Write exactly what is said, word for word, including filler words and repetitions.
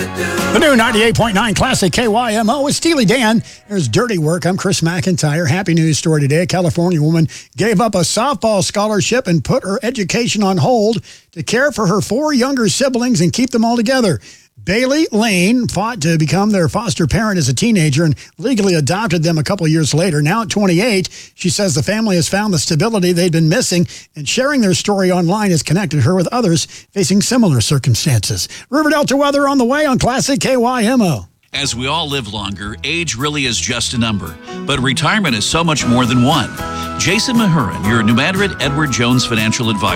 The new ninety-eight point nine Classic K Y M O with Steely Dan. There's Dirty Work. I'm Chris McIntyre. Happy news story today. A California woman gave up a softball scholarship and put her education on hold to care for her four younger siblings and keep them all together. Bailey Lane fought to become their foster parent as a teenager and legally adopted them a couple years later. Now at twenty-eight, she says the family has found the stability they'd been missing, and sharing their story online has connected her with others facing similar circumstances. River Delta weather on the way on Classic K Y M O. As we all live longer, age really is just a number, but retirement is so much more than one. Jason Mahurin, your New Madrid Edward Jones financial advisor.